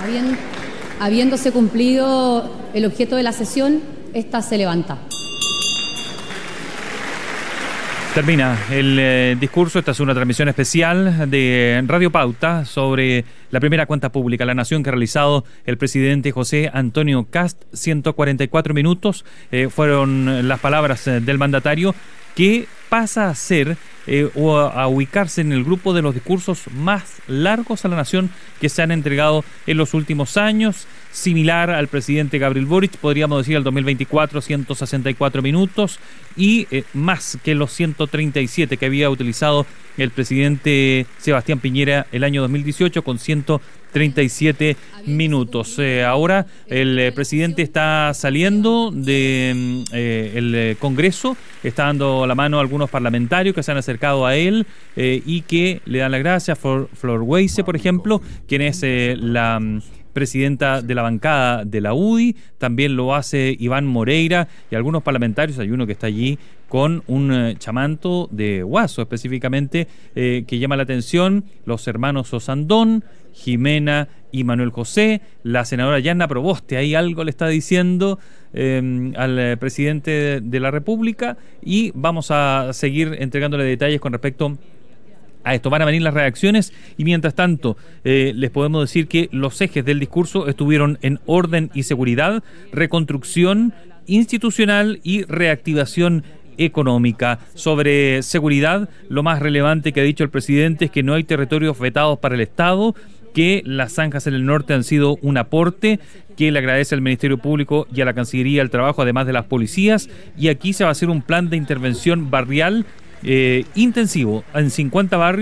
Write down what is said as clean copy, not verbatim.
Habiéndose cumplido el objeto de la sesión, esta se levanta. Termina el discurso. Esta es una transmisión especial de Radio Pauta sobre la primera cuenta pública, La Nación, que ha realizado el presidente José Antonio Kast. 144 minutos fueron las palabras del mandatario, que pasa a ser o a ubicarse en el grupo de los discursos más largos a la nación que se han entregado en los últimos años, similar al presidente Gabriel Boric, podríamos decir al 2024, 164 minutos, y más que los 137 que había utilizado el presidente Sebastián Piñera el año 2018 con 137 minutos. Ahora el presidente está saliendo de el Congreso, está dando la mano a algunos parlamentarios que se han acercado a él y que le dan las gracias. Flor Weise, por ejemplo, quien es la presidenta de la bancada de la UDI, también lo hace Iván Moreira y algunos parlamentarios. Hay uno que está allí con un chamanto de Guaso específicamente, que llama la atención: los hermanos Osandón, Jimena y Manuel José, la senadora Yanna Proboste, ahí algo le está diciendo al presidente de la República, y vamos a seguir entregándole detalles con respecto a esto. Van a venir las reacciones y mientras tanto les podemos decir que los ejes del discurso estuvieron en orden y seguridad, reconstrucción institucional y reactivación económica. Sobre seguridad, lo más relevante que ha dicho el presidente es que no hay territorios vetados para el Estado, que las zanjas en el norte han sido un aporte, que le agradece al Ministerio Público y a la Cancillería el trabajo, además de las policías, y aquí se va a hacer un plan de intervención barrial intensivo en 50 barrios